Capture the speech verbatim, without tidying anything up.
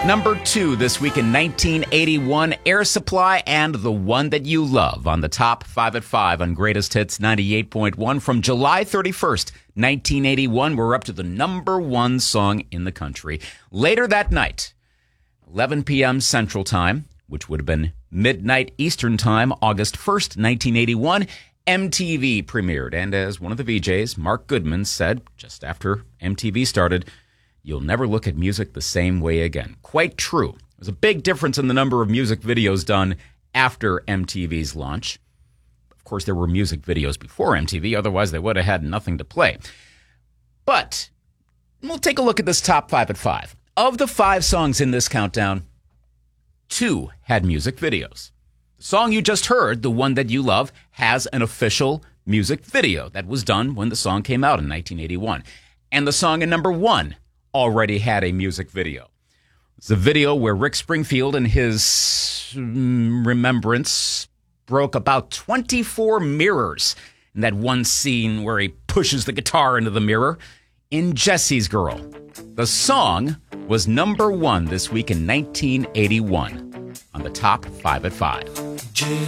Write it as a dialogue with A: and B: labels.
A: Number two this week in nineteen eighty-one, Air Supply and The One That You Love on the top five at five on Greatest Hits ninety-eight point one. From July thirty-first, nineteen eighty-one, we're up to the number one song in the country. Later that night, eleven p.m. Central Time, which would have been midnight Eastern Time, August first, nineteen eighty-one, M T V premiered. And as one of the V Js, Mark Goodman, said just after M T V started, "You'll never look at music the same way again." Quite true. There's a big difference in the number of music videos done after M T V's launch. Of course, there were music videos before M T V, otherwise they would have had nothing to play. But we'll take a look at this top five at five. Of the five songs in this countdown, two had music videos. The song you just heard, The One That You Love, has an official music video that was done when the song came out in nineteen eighty-one. And the song in number one already had a music video. It's a video where Rick Springfield, in his mm, remembrance, broke about twenty-four mirrors in that one scene where he pushes the guitar into the mirror in Jesse's Girl. The song was number one this week in nineteen eighty-one on the top five at five.